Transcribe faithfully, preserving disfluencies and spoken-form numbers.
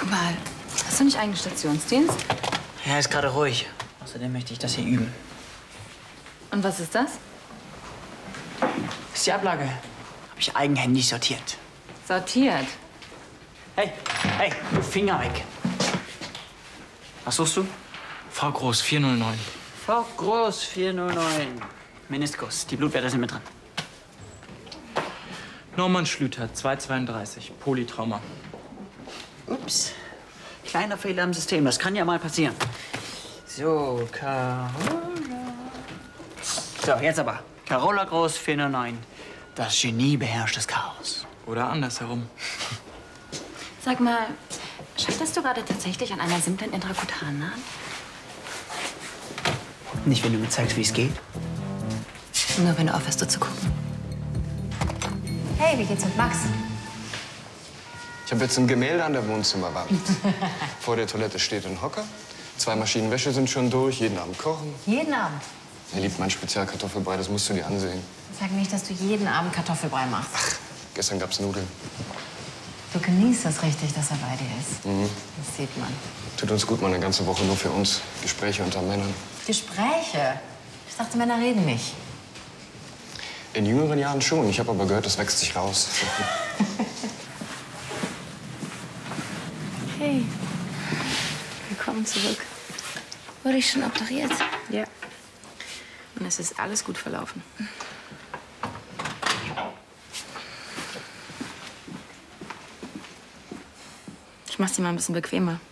Sag mal, hast du nicht eigentlich Stationsdienst? Ja, ist gerade ruhig. Außerdem möchte ich das hier üben. Und was ist das? Das ist die Ablage. Habe ich eigenhändig sortiert. Sortiert. Hey, hey, du Finger weg. Was suchst du? Frau Groß, vier null neun. Frau Groß, vier null neun. Meniskus, die Blutwerte sind mit drin. Norman Schlüter, zwei zweiunddreißig, Polytrauma. Ups. Kleiner Fehler im System, das kann ja mal passieren. So, Carola. So, jetzt aber. Carola Groß, vier null neun. Das Genie beherrscht das Chaos. Oder andersherum. Sag mal, scheiterst du gerade tatsächlich an einer simplen Intrakutanen? Nicht, wenn du mir zeigst, wie es geht. Nur wenn du aufhörst, so zu gucken. Hey, wie geht's mit Max? Ich habe jetzt ein Gemälde an der Wohnzimmerwand. Vor der Toilette steht ein Hocker. Zwei Maschinen Wäsche sind schon durch, jeden Abend kochen. Jeden Abend? Er liebt mein Spezialkartoffelbrei, das musst du dir ansehen. Sag nicht, dass du jeden Abend Kartoffelbrei machst. Ach, gestern gab's Nudeln. Du genießt das richtig, dass er bei dir ist. Mhm. Das sieht man. Tut uns gut, mal eine ganze Woche nur für uns. Gespräche unter Männern. Gespräche? Ich dachte, Männer reden nicht. In jüngeren Jahren schon. Ich habe aber gehört, das wächst sich raus. Hey, willkommen zurück. Wurde ich schon operiert? Ja. Und es ist alles gut verlaufen. Ich mach's dir mal ein bisschen bequemer.